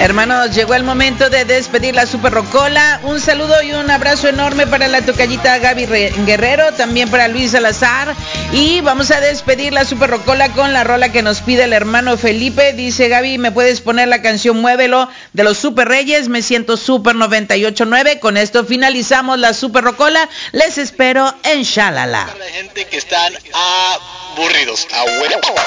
Hermanos, llegó el momento de despedir la Super Rocola. Un saludo y un abrazo enorme para la tocallita Gaby Guerrero, también para Luis Salazar. Y vamos a despedir la Super Rocola con la rola que nos pide el hermano Felipe. Dice: Gaby, ¿me puedes poner la canción Muévelo de los Super Reyes? Me siento Super 98.9. Con esto finalizamos la Super Rocola. Les espero en Shalala. Para la gente que están aburridos.